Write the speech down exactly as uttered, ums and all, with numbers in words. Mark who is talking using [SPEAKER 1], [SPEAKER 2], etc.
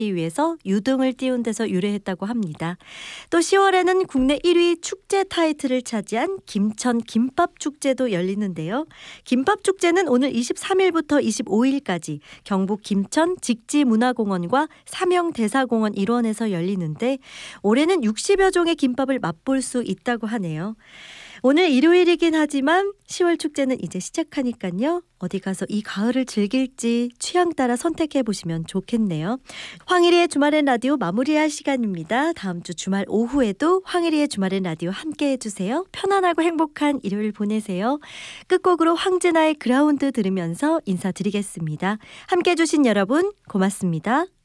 [SPEAKER 1] 위해서 유등을 띄운 데서 유래했다고 합니다. 또 시월에는 국내 일 위 축제 타이틀을 차지한 김천 김밥축제도 열리는데요. 김밥축제는 오늘 이십삼 일부터 이십오 일까지 경북 김천 직지문화공원과 삼형대사공원 일원에서 열리는데 올해는 육십여 종의 김밥을 맛볼 수 있다고 하네요. 오늘 일요일이긴 하지만 시월 축제는 이제 시작하니까요. 어디 가서 이 가을을 즐길지 취향 따라 선택해 보시면 좋겠네요. 황일희의 주말엔 라디오 마무리할 시간입니다. 다음 주 주말 오후에도 황일희의 주말엔 라디오 함께 해주세요. 편안하고 행복한 일요일 보내세요. 끝곡으로 황진아의 그라운드 들으면서 인사드리겠습니다. 함께 해주신 여러분 고맙습니다.